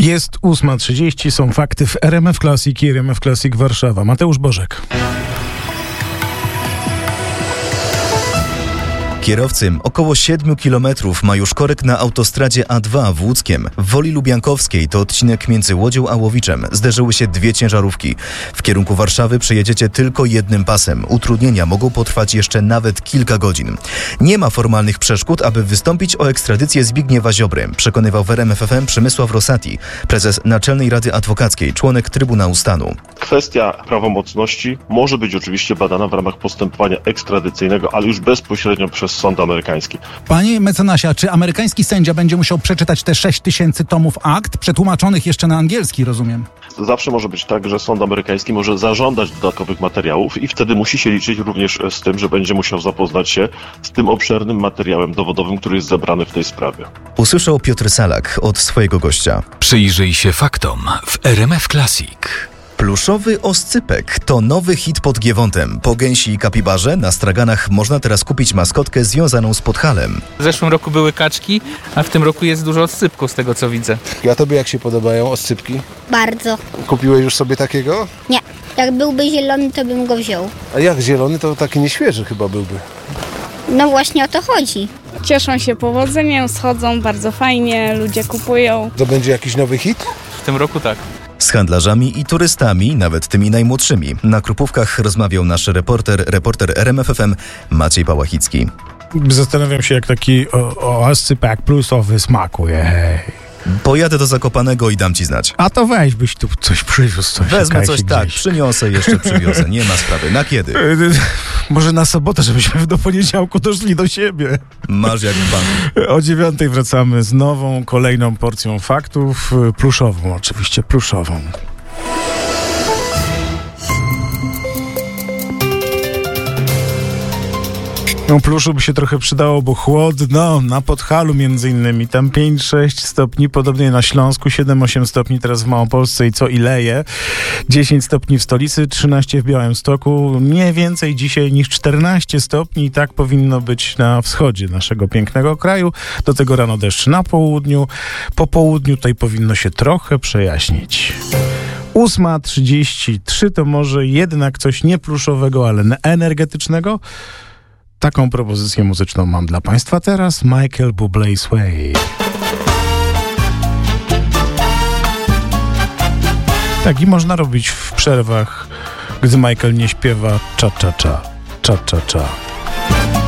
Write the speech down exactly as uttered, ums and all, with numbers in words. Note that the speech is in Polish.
Jest ósma trzydzieści, są fakty w R M F Classic i R M F Classic Warszawa. Mateusz Bożek. Kierowcy około siedmiu kilometrów ma już korek na autostradzie A dwa w Łódzkiem. W Woli Lubiankowskiej to odcinek między Łodzią a Łowiczem. Zderzyły się dwie ciężarówki. W kierunku Warszawy przejedziecie tylko jednym pasem. Utrudnienia mogą potrwać jeszcze nawet kilka godzin. Nie ma formalnych przeszkód, aby wystąpić o ekstradycję Zbigniewa Ziobry, przekonywał w R M F F M Przemysław Rosati, prezes Naczelnej Rady Adwokackiej, członek Trybunału Stanu. Kwestia prawomocności może być oczywiście badana w ramach postępowania ekstradycyjnego, ale już bezpośrednio przez sąd amerykański. Panie mecenasie, a czy amerykański sędzia będzie musiał przeczytać te sześć tysięcy tomów akt, przetłumaczonych jeszcze na angielski, rozumiem? Zawsze może być tak, że sąd amerykański może zażądać dodatkowych materiałów i wtedy musi się liczyć również z tym, że będzie musiał zapoznać się z tym obszernym materiałem dowodowym, który jest zebrany w tej sprawie. Usłyszał Piotr Salak od swojego gościa. Przyjrzyj się faktom w R M F Classic. Pluszowy oscypek to nowy hit pod Giewontem. Po gęsi i kapibarze na straganach można teraz kupić maskotkę związaną z Podhalem. W zeszłym roku były kaczki, a w tym roku jest dużo oscypków z tego co widzę. A tobie jak się podobają oscypki? Bardzo. Kupiłeś już sobie takiego? Nie. Jak byłby zielony, to bym go wziął. A jak zielony, to taki nieświeży chyba byłby. No właśnie o to chodzi. Cieszą się powodzeniem, schodzą bardzo fajnie, ludzie kupują. To będzie jakiś nowy hit? W tym roku tak. Z handlarzami i turystami, nawet tymi najmłodszymi. Na Krupówkach rozmawiał nasz reporter, reporter R M F F M Maciej Pałachicki. Zastanawiam się, jak taki o, o oscypek plusowy smakuje. Hej. Pojadę do Zakopanego i dam ci znać. A to weź, byś tu coś przywiózł. Coś Wezmę coś, gdzieś. tak, przyniosę, jeszcze przywiozę. Nie ma sprawy. Na kiedy? Może na sobotę, żebyśmy do poniedziałku doszli do siebie. Masz jak w banku. O dziewiątej wracamy z nową, kolejną porcją faktów. Pluszową, oczywiście, pluszową. No pluszu by się trochę przydało, bo chłodno, na Podhalu między innymi, tam pięć sześć stopni, podobnie na Śląsku, siedem osiem stopni teraz w Małopolsce i co i leje, dziesięć stopni w stolicy, trzynaście w Białymstoku, nie więcej dzisiaj niż czternaście stopni i tak powinno być na wschodzie naszego pięknego kraju, do tego rano deszcz na południu, po południu tutaj powinno się trochę przejaśnić. ósma trzydzieści trzy to może jednak coś nie pluszowego, ale energetycznego. Taką propozycję muzyczną mam dla Państwa teraz. Michael Bublé Sway. Tak, i można robić w przerwach, gdy Michael nie śpiewa cza cza cza, cza cza cza.